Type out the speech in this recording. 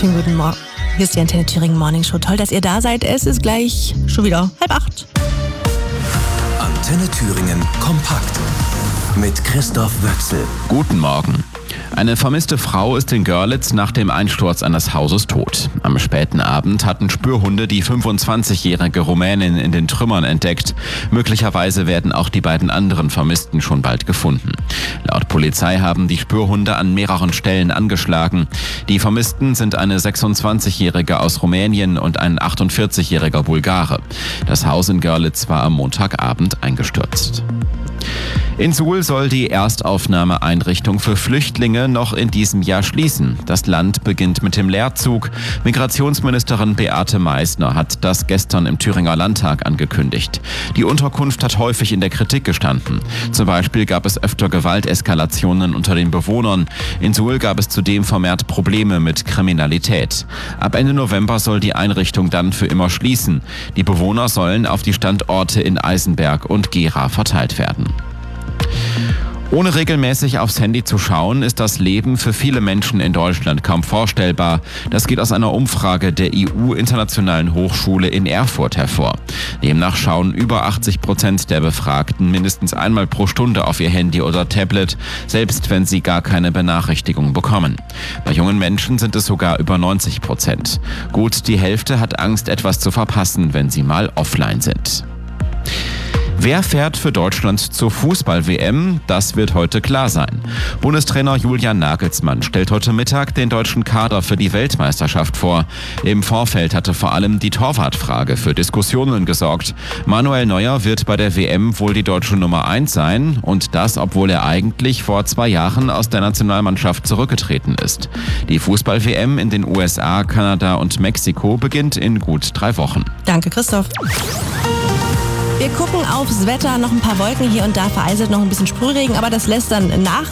Schönen guten Morgen. Hier ist die Antenne Thüringen Morning Show. Toll, dass ihr da seid. Es ist gleich schon wieder 7:30. Antenne Thüringen kompakt mit Christoph Wöchsel. Guten Morgen. Eine vermisste Frau ist in Görlitz nach dem Einsturz eines Hauses tot. Am späten Abend hatten Spürhunde die 25-jährige Rumänin in den Trümmern entdeckt. Möglicherweise werden auch die beiden anderen Vermissten schon bald gefunden. Laut Polizei haben die Spürhunde an mehreren Stellen angeschlagen. Die Vermissten sind eine 26-jährige aus Rumänien und ein 48-jähriger Bulgare. Das Haus in Görlitz war am Montagabend eingestürzt. In Suhl soll die Erstaufnahmeeinrichtung für Flüchtlinge noch in diesem Jahr schließen. Das Land beginnt mit dem Leerzug. Migrationsministerin Beate Meißner hat das gestern im Thüringer Landtag angekündigt. Die Unterkunft hat häufig in der Kritik gestanden. Zum Beispiel gab es öfter Gewalteskalationen unter den Bewohnern. In Suhl gab es zudem vermehrt Probleme mit Kriminalität. Ab Ende November soll die Einrichtung dann für immer schließen. Die Bewohner sollen auf die Standorte in Eisenberg und Gera verteilt werden. Ohne regelmäßig aufs Handy zu schauen, ist das Leben für viele Menschen in Deutschland kaum vorstellbar. Das geht aus einer Umfrage der EU-Internationalen Hochschule in Erfurt hervor. Demnach schauen über 80% der Befragten mindestens einmal pro Stunde auf ihr Handy oder Tablet, selbst wenn sie gar keine Benachrichtigung bekommen. Bei jungen Menschen sind es sogar über 90%. Gut die Hälfte hat Angst, etwas zu verpassen, wenn sie mal offline sind. Wer fährt für Deutschland zur Fußball-WM? Das wird heute klar sein. Bundestrainer Julian Nagelsmann stellt heute Mittag den deutschen Kader für die Weltmeisterschaft vor. Im Vorfeld hatte vor allem die Torwartfrage für Diskussionen gesorgt. Manuel Neuer wird bei der WM wohl die deutsche Nummer 1 sein. Und das, obwohl er eigentlich vor 2 Jahren aus der Nationalmannschaft zurückgetreten ist. Die Fußball-WM in den USA, Kanada und Mexiko beginnt in gut 3 Wochen. Danke, Christoph. Wir gucken aufs Wetter, noch ein paar Wolken hier und da, vereinzelt noch ein bisschen Sprühregen, aber das lässt dann nach